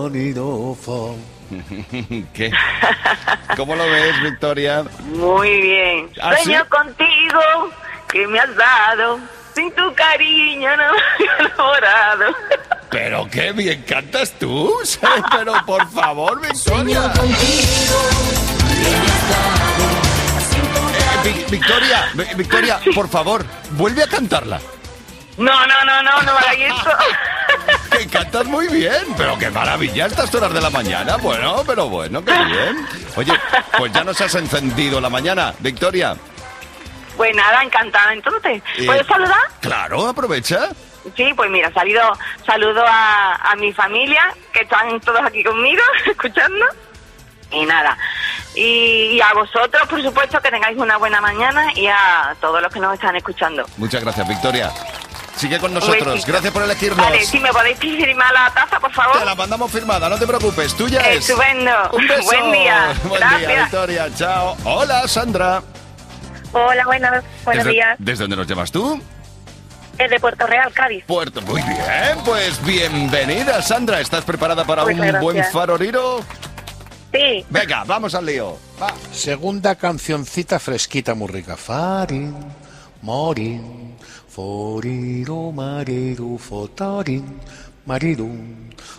¿Qué? ¿Cómo lo ves, Victoria? Muy bien. ¿Ah, Sueño sí? contigo, que me has dado. Sin tu cariño no me he enamorado. Pero qué bien cantas tú. Pero por favor, Victoria. Victoria, por favor, vuelve a cantarla. No me hagas esto. Que cantas muy bien, pero qué maravilla estas horas de la mañana. Bueno, qué bien. Oye, pues ya nos has encendido la mañana, Victoria. Pues nada, encantada entonces. ¿Puedes saludar? Claro, aprovecha. Sí, pues mira, saludo a mi familia, que están todos aquí conmigo, escuchando. Y nada, y a vosotros, por supuesto, que tengáis una buena mañana y a todos los que nos están escuchando. Muchas gracias, Victoria. Sigue con nosotros. Gracias por elegirnos. Vale, si me podéis firmar la taza, por favor. Te la mandamos firmada, no te preocupes. Tuya es. Estupendo. Un beso. Buen día. Buen día, Victoria. Chao. Hola, Sandra. Hola, buenos días. ¿Desde dónde nos llamas tú? Desde Puerto Real, Cádiz. Muy bien, pues bienvenida, Sandra. ¿Estás preparada para Muchas un gracias. buen faroriro? Sí. Venga, vamos al lío. Va. Segunda cancioncita fresquita, muy rica. Farin, morin, foriro, mariru, fotarin, mariru,